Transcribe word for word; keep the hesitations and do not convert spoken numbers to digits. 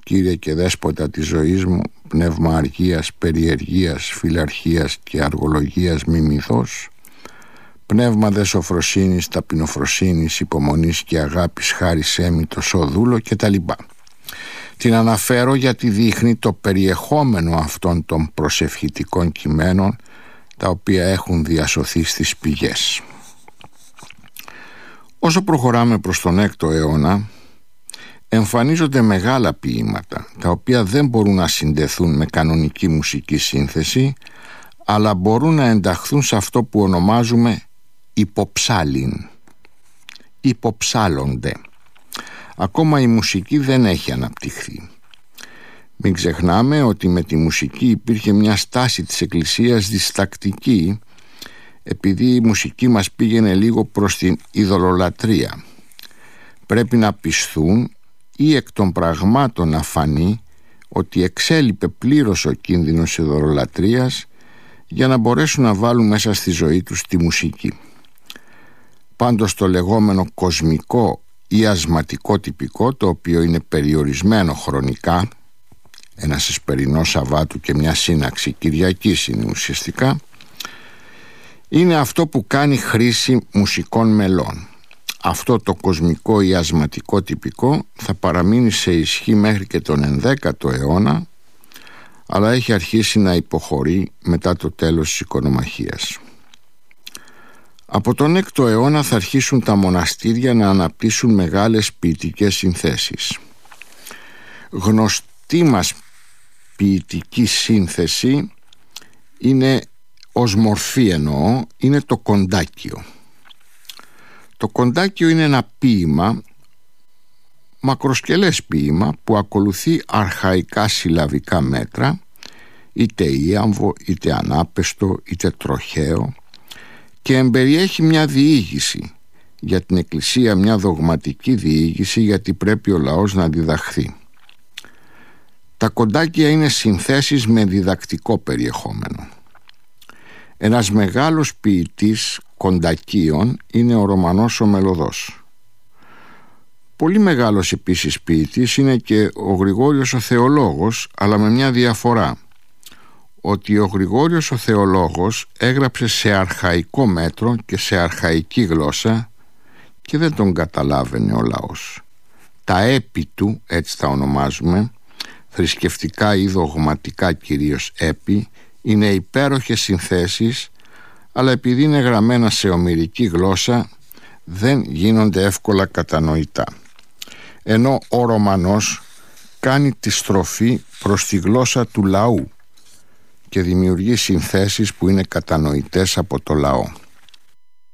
Κύριε και δέσποτα της ζωής μου, πνεύμα αργίας, περιεργίας, φιλαρχίας και αργολογίας μη μυθός, πνεύμα δε σοφροσύνης, ταπεινοφροσύνης, υπομονής και αγάπης, χάρισέ μη το σοδούλο κτλ. Την αναφέρω γιατί δείχνει το περιεχόμενο αυτών των προσευχητικών κειμένων, τα οποία έχουν διασωθεί στις πηγές. Όσο προχωράμε προς τον έκτο αιώνα, εμφανίζονται μεγάλα ποίηματα, τα οποία δεν μπορούν να συνδεθούν με κανονική μουσική σύνθεση, αλλά μπορούν να ενταχθούν σε αυτό που ονομάζουμε υποψάλιν. Υποψάλλονται. Ακόμα η μουσική δεν έχει αναπτυχθεί. Μην ξεχνάμε ότι με τη μουσική υπήρχε μια στάση της Εκκλησίας διστακτική, επειδή η μουσική μας πήγαινε λίγο προς την ειδωλολατρία. Πρέπει να πισθούν ή εκ των πραγμάτων να φανεί ότι εξέλιπε πλήρως ο κίνδυνος ειδωλολατρίας για να μπορέσουν να βάλουν μέσα στη ζωή τους τη μουσική. Πάντως το λεγόμενο κοσμικό ή ασματικό τυπικό, το οποίο είναι περιορισμένο χρονικά, ένας εσπερινός Σαββάτου και μια σύναξη Κυριακής είναι ουσιαστικά, είναι αυτό που κάνει χρήση μουσικών μελών. Αυτό το κοσμικό ή ασματικό τυπικό θα παραμείνει σε ισχύ μέχρι και τον ενδέκατο αιώνα, αλλά έχει αρχίσει να υποχωρεί μετά το τέλος της οικονομαχίας. Από τον έκτο αιώνα θα αρχίσουν τα μοναστήρια να αναπτύσσουν μεγάλες ποιητικές συνθέσεις. Γνωστή μας ποιητική σύνθεση είναι, ως μορφή εννοώ, είναι το κοντάκιο. Το κοντάκιο είναι ένα ποίημα, μακροσκελές ποίημα, που ακολουθεί αρχαϊκά συλλαβικά μέτρα, είτε íαμβο, είτε ανάπεστο, είτε τροχαίο, και εμπεριέχει μια διήγηση για την Εκκλησία, μια δογματική διήγηση, γιατί πρέπει ο λαός να διδαχθεί. Τα κοντάκια είναι συνθέσεις με διδακτικό περιεχόμενο. Ένας μεγάλος ποιητής κοντακίων είναι ο Ρωμανός ο Μελωδός. Πολύ μεγάλος επίσης ποιητής είναι και ο Γρηγόριος ο Θεολόγος, αλλά με μια διαφορά, ότι ο Γρηγόριος ο Θεολόγος έγραψε σε αρχαϊκό μέτρο και σε αρχαϊκή γλώσσα και δεν τον καταλάβαινε ο λαός. Τα έπι του, έτσι τα ονομάζουμε, θρησκευτικά ή δογματικά κυρίως έπι, είναι υπέροχες συνθέσεις, αλλά επειδή είναι γραμμένα σε ομηρική γλώσσα δεν γίνονται εύκολα κατανοητά. Ενώ ο Ρωμανός κάνει τη στροφή προς τη γλώσσα του λαού και δημιουργεί συνθέσεις που είναι κατανοητές από το λαό.